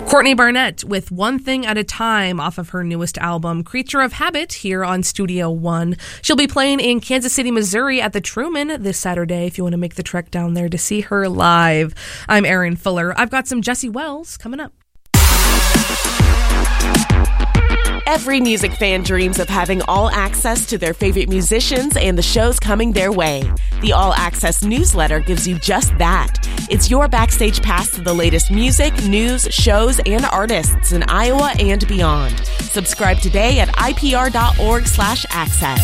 Courtney Barnett with One Thing at a Time off of her newest album, Creature of Habit, here on Studio One. She'll be playing in Kansas City, Missouri at the Truman this Saturday if you want to make the trek down there to see her live. I'm Erin Fuller. I've got some Jesse Wells coming up. Every music fan dreams of having all access to their favorite musicians and the shows coming their way. The All Access newsletter gives you just that. It's your backstage pass to the latest music, news, shows, and artists in Iowa and beyond. Subscribe today at ipr.org/access.